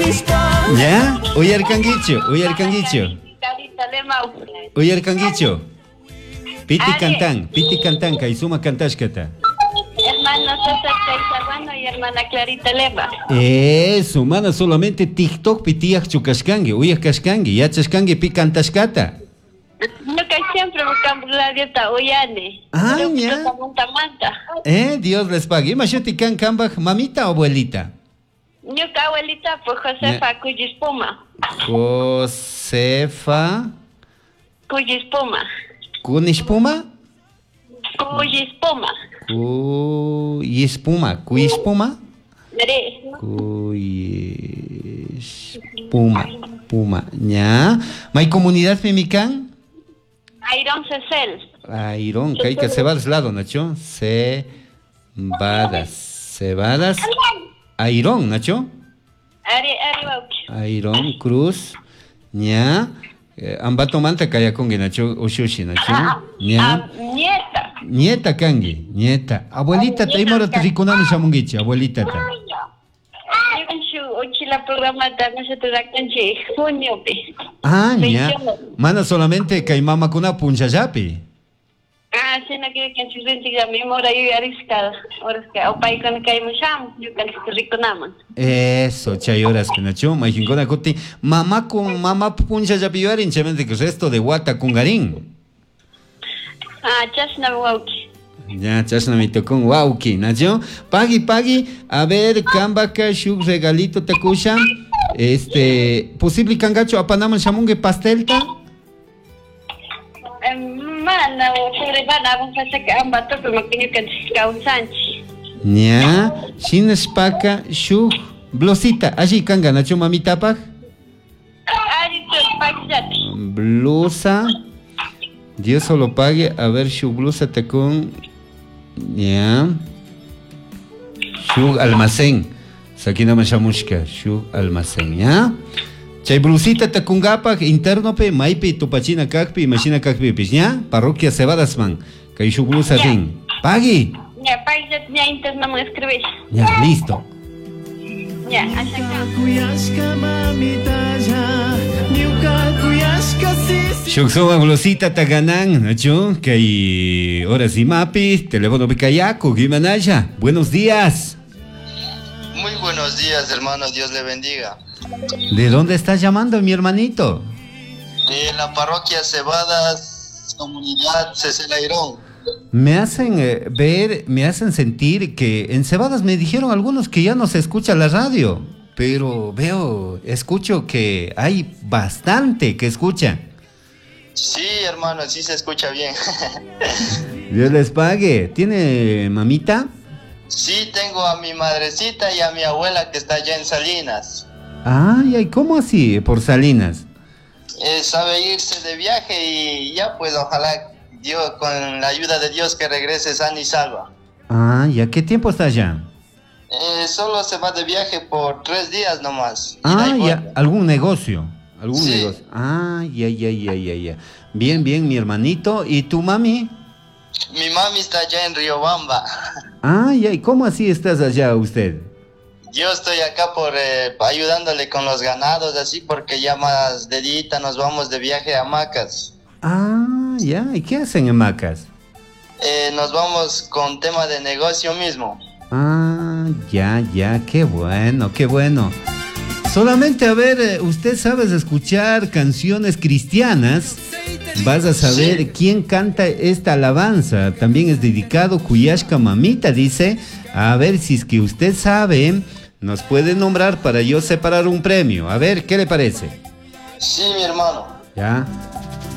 ¿Ya? Uyarkanguicho. Uyarkanguicho. Piti cantan, Kaizuma cantashkata. Hermano César Caizaguano y hermana Clarita Lema. Eso, mana, solamente TikTok pitiak chukashkangi, uyakashkangi, yachashkangi pi cantashkata. No que siempre buscamos la dieta uyane. Ya. Manta. Dios les pague. Mashuti can cambaj, mamita o abuelita. Yo que abuelita, pues Josefa Cuyispuma. Josefa Cuyispuma. Kunispuma. Cuyispuma. Cuyispuma. Puma. ¿Ya? ¿May comunidad femican? Iron Cecel. Iron, que hay que cebadas lado, Nacho. Cebadas. Iron, Nacho. Iron, Cruz. ¿Ya? Ambato manta kaya kongi, Nacho. Oshushi, Nacho. ¿Ya? Nieta kangi, nieta. Abuelita, te imoro te rikunami shamungichi, abuelita ta. La programa nosotros aquí junio. Ya. Mana solamente que mama kuna punchayapi. Sí, no quiere que se siga mi mora y ariscada. Ahora es que o pai con que musham, yo que rico naman. Eso, chayoras que nacho, majingona kuti. Mamá con mamá punchayapi yo arinchamente que resto de guata con garín. Chasna wauki. Ya, chasna mi tocón wauki, nacho. Pagi, a ver, cambaka, shuk regalito takusha. Posible cangacho apanama shamungue pastelta. Mana, sobre mana, vamos a hacer que ambato como que causanchi. Ya, sin espaka, shuk, blusita, allí canga, nacho mamita pag. Blusa. Dios solo pague, a ver, shuk blusa tacón. Ya. Shuk almacén. Sakina mashamushka, shuk almacén, ya. Chay blusita takungapak interno pe maipi tupachina kakpi machina kakpi pis, ya. Parroquia Cebadas man. Kay shuk blusa ring. Pagi. Ya, paisa ya interno me escribes. Ya, listo. Ya, hasta acá. Shuksoma blusita taganan, nacho, que ahora sí mapi, teléfono picayaco, Guimanaya. Buenos días. Muy buenos días, hermano, Dios le bendiga. ¿De dónde estás llamando, mi hermanito? De la parroquia Cebadas, comunidad Cecelairón. Me hacen me hacen sentir que en Cebadas me dijeron algunos que ya no se escucha la radio, pero escucho que hay bastante que escucha. Sí, hermano, sí se escucha bien. Dios les pague. ¿Tiene mamita? Sí, tengo a mi madrecita y a mi abuela que está allá en Salinas. Ay, ¿cómo así? Por Salinas. Sabe irse de viaje y ya pues ojalá Dios, con la ayuda de Dios, que regrese sana y salva. ¿Ya qué tiempo está allá? Solo se va de viaje por 3 días nomás. Ya, algún negocio. Sí. Negocio. Ya. Bien, mi hermanito. ¿Y tu mami? Mi mami está allá en Riobamba. ¿Y cómo así estás allá usted? Yo estoy acá por ayudándole con los ganados, así, porque ya más de día nos vamos de viaje a Macas. Ya. ¿Y qué hacen en Macas? Nos vamos con tema de negocio mismo. Ya. Qué bueno. Solamente, a ver, usted sabe escuchar canciones cristianas. Vas a saber quién canta esta alabanza. También es dedicado Kuyashka Mamita, dice. A ver, si es que usted sabe, nos puede nombrar para yo separar un premio. A ver, ¿qué le parece? Sí, mi hermano. Ya.